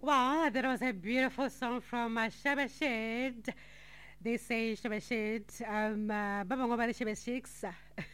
Wow, that was a beautiful song from Shabashid. They say Shabashid. Baba ngobale Shabashix.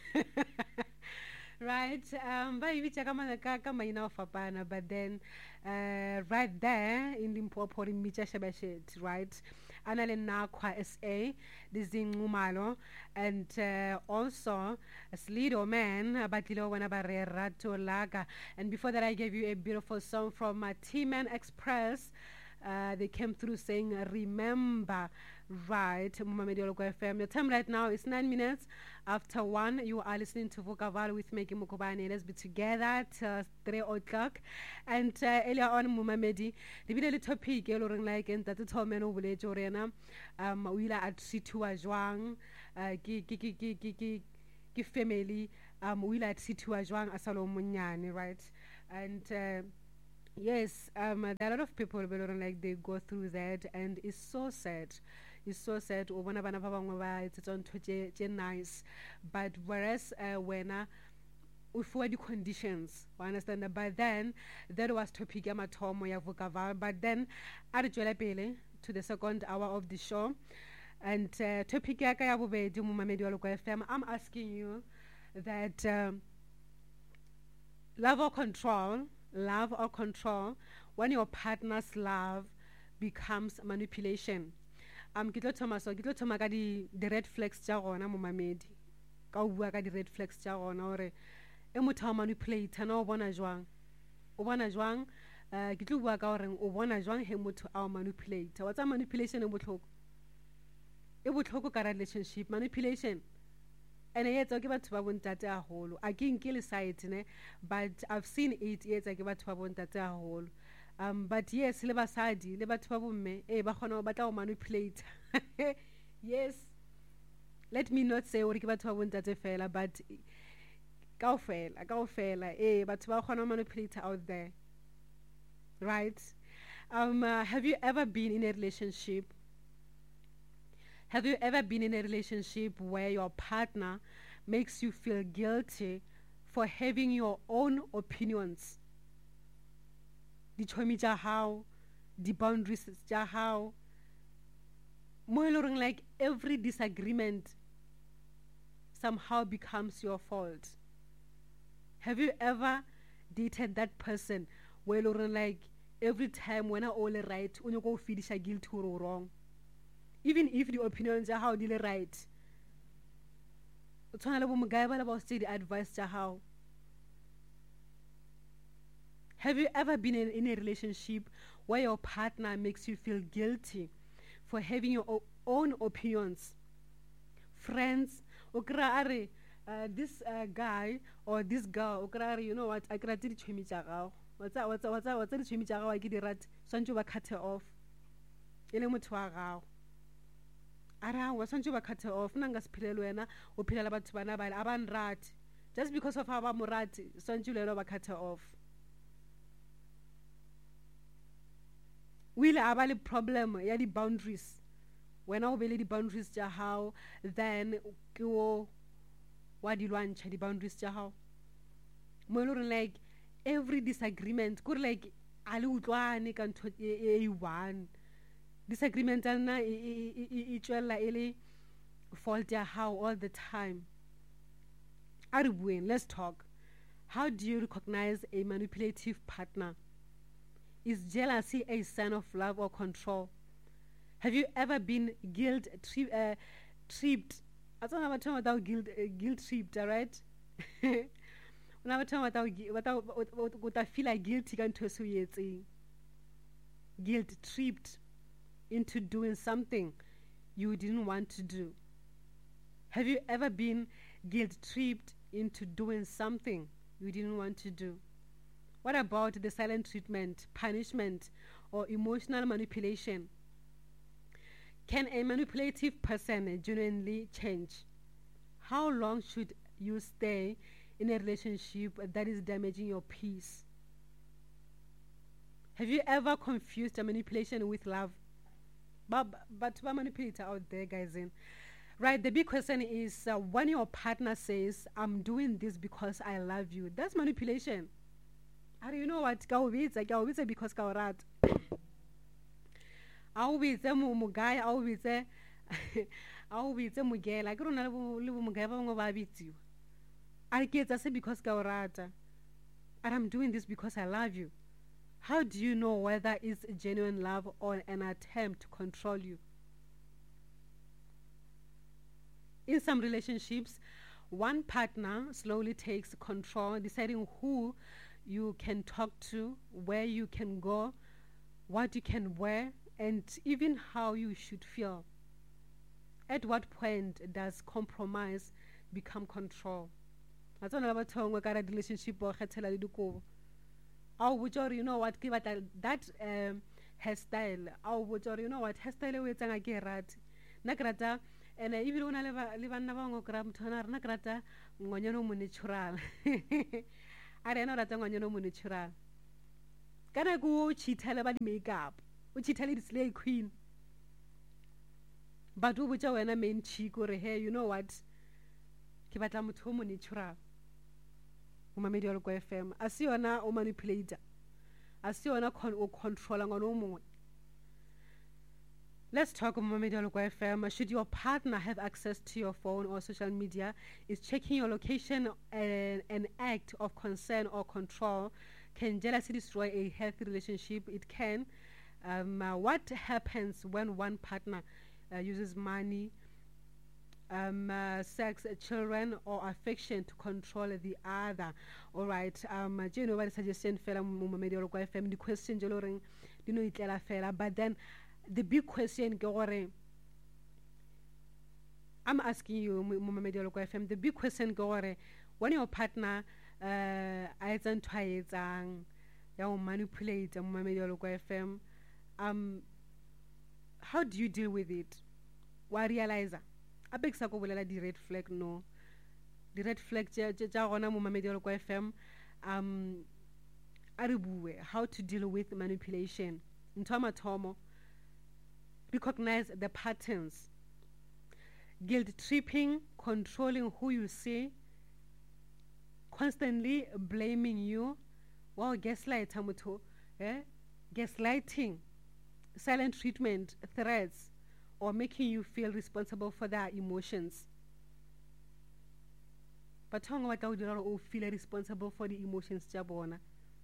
Right. Ba ibitsa ka maina o fapana, but then right there in Limpopo in Micha Shabashid, right? Anale Nakwa SA, Dizinumalo, and also Slido Man, Batilo Wanabare Rato Laga. And before that, I gave you a beautiful song from T-Man Express. They came through saying, remember, right, Mumamedi Oloko FM. Your time right now is 9 minutes after 1. You are listening to Vokaval with Meki Mukobane. Let's be together till 3 o'clock. And earlier on, Mumamedi, the video topic, Eloring like, and that it's home and over Jorena, Willa at Situa Juang, ki family, Willa at Situa Juang, Asalo Munyani, right? And yes, there are a lot of people like they go through that, and it's so sad. It's so sad. It's on nice, but whereas when we for the conditions, I understand that. But then that was topic Tomo ya Vokaval. But then Arjole to the second hour of the show, and topic ya Kayabube Mumamedi Oloko FM. I'm asking you that love or control when your partner's love becomes manipulation. Kitlo thoma ka di red flags tsa gona mo mamedi ka o bua ka di red flags tsa gona ore e motho a manipulator na o bona jwang kitlo bua ka ore o bona jwang he motho a manipulator wa tsa manipulation e botlhoko ka relationship manipulation. And yet, I give it to Babuntate a hole. I can't kill a site, but I've seen it. Yes, I give it to Babuntate a hole. But yes, Leba Sadi, Leba Tabume, Bahono, but I'll manipulate. Yes, let me not say, what give it to Babuntate fella, but go fail, but Bahono manipulate out there. Right? Have you ever been in a relationship? Have you ever been in a relationship where your partner makes you feel guilty for having your own opinions? The chomi how, the boundaries how. Like every disagreement somehow becomes your fault. Have you ever dated that person where like every time when I all right, when you go finish a guilty or wrong? Even if the opinions are how they right. The advice how. Have you ever been in a relationship where your partner makes you feel guilty for having your own opinions? Friends, this guy or this girl, you know what? I can't do the what's the I get it right. Sanju cut her off. Ara wasantse ba cut off nanga siphilelo wena o philela batho bana ba abanrati just because of how ba morati santse lelo ba cut off wile aba le problem ya di boundaries wena o be le di boundaries tja how then ke o wa di lwantsha di boundaries tja how mo lo like every disagreement go like ale utlwane ka ntho e one disagreement na e tswela ele fault ya how all the time. Aribuen, let's talk. How do you recognize a manipulative partner? Is jealousy a sign of love or control? Have you ever been tripped? I don't know about guilt tripped, right? When I talk about what I feel like guilty guilt tripped into doing something you didn't want to do. Have you ever been guilt-tripped into doing something you didn't want to do? What about the silent treatment, punishment, or emotional manipulation? Can a manipulative person genuinely change? How long should you stay in a relationship that is damaging your peace? Have you ever confused a manipulation with love? But manipulator out there, guys. Right, the big question is when your partner says, I'm doing this because I love you, that's manipulation. are you know what, ka o bitsa because ka o rata. A o bitse mo guy, a o bitse a o bitse mogela ke rona le bo mogae ba bangwe ba bitsiwa. A ke etsa se because ka o rata. And I'm doing this because I love you. How do you know whether it's genuine love or an attempt to control you? In some relationships, one partner slowly takes control, deciding who you can talk to, where you can go, what you can wear, and even how you should feel. At what point does compromise become control? That's one about relationship or you know what, that hairstyle. You know what, hairstyle we etsang a ke rate. Na ke rata and even una le banna ba ngo kra motho na rena ke rata ngonyano mo natural. A re na rata ngonyano mo natural. Kana go cheatela ba di makeup. O cheatela di slay queen. But o botsa wena main chick or hey, you know what? Ke batla motho mo natural. Umamedi wa Lokwa FM a se yona o manipulator, a se yona o controller ngwana o mongwe. Let's talk Umamedi wa Lokwa FM. Should your partner have access to your phone or social media? Is checking your location an act of concern or control? Can jealousy destroy a healthy relationship? It can. What happens when one partner uses money, sex, children, or affection to control the other? All right. Do you know what suggestion fela Umamedi wa Lokwa FM? The question joloring, you know itlela fela. But then the big question ke gore, I'm asking you Umamedi wa Lokwa FM. The big question ke gore, when your partner a etsa ntho a etsang ya o manipulate Umamedi wa Lokwa FM, how do you deal with it? Wa realize ape ke sa go bolela di red flag? No, the red flag tja gona Umamedi wa Lokwa FM a re bue how to deal with manipulation. Ntho ya mathomo, recognize the patterns. Guilt tripping, controlling who you see, constantly blaming you. Wow, gaslighting, gaslighting, silent treatment, threats, or making you feel responsible for their emotions. But how about you feel responsible for the emotions tja bona?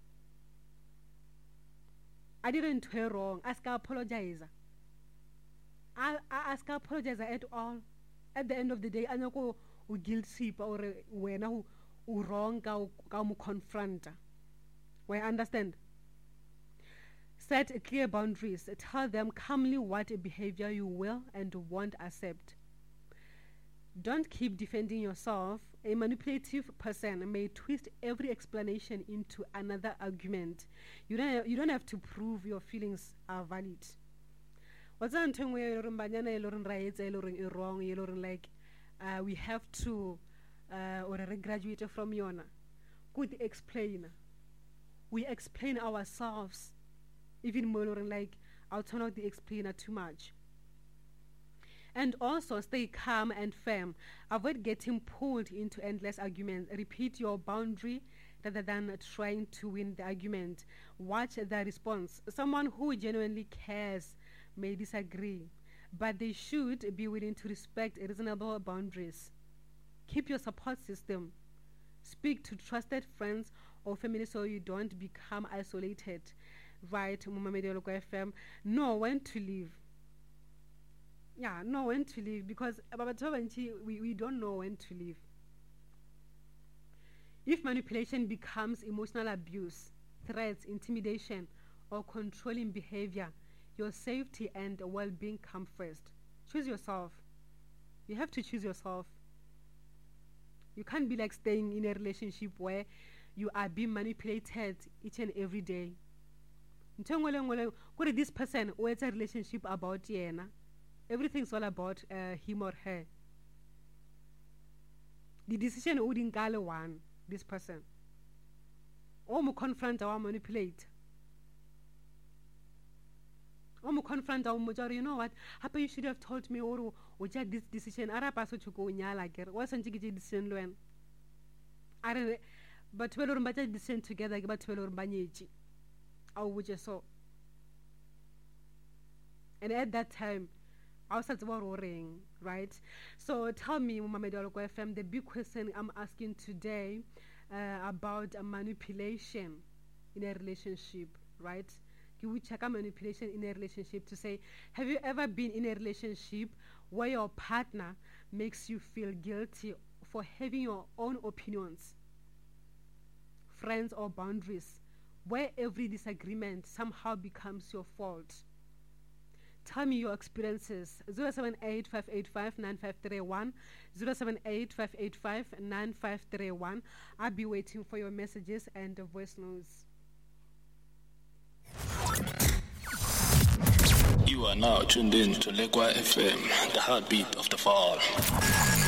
I didn't do her wrong. Ask her apologize. I ask her apologize at all. At the end of the day, I know go guilt trip or when who wrong ka mo confront. We understand. Set clear boundaries. Tell them calmly what behavior you will and won't accept. Don't keep defending yourself. A manipulative person may twist every explanation into another argument. You don't have to prove your feelings are valid. What's that thing where you're wrong, like we have to or graduate from yona. Good explain. We explain ourselves. Even more like I'll turn out the explainer too much. And also stay calm and firm. Avoid getting pulled into endless arguments. Repeat your boundary rather than trying to win the argument. Watch the response. Someone who genuinely cares may disagree, but they should be willing to respect reasonable boundaries. Keep your support system. Speak to trusted friends or family so you don't become isolated. Right, Umamedi wa Lokwa FM. Know when to leave. Yeah, know when to leave, because we don't know when to leave. If manipulation becomes emotional abuse, threats, intimidation, or controlling behavior, your safety and well-being come first. Choose yourself. You have to choose yourself. You can't be like staying in a relationship where you are being manipulated each and every day. This person or it's a relationship about yena. Everything's all about him or her. The decision wouldn't call one, this person. Or mu confront or manipulate. Or mu confront or you know what? Happy you should have told me or just this decision. Ara paso chuko nyala ger. Wasn't you decision lwen? batho ba e le goreng ba tša decision together ke batho ba e le goreng ba nyetše a o botše so and at that time I was saying, right? So tell me, Mamadi Aloko FM, the big question I'm asking today about manipulation in a relationship, right? Can we check out manipulation in a relationship to say, have you ever been in a relationship where your partner makes you feel guilty for having your own opinions, friends, or boundaries, where every disagreement somehow becomes your fault? Tell me your experiences. 078-585-9531, 078-585-9531. I'll be waiting for your messages and the voice notes. You are now tuned in to Lekwa FM, the heartbeat of the fall.